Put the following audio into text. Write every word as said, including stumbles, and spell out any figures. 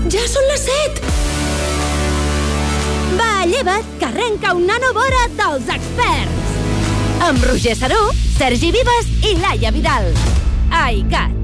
Ja són les set! Va, lleva't, que arrenca un nanovora dels experts! Amb Roger Saró, Sergi Vives i Laia Vidal. Ai, Cat.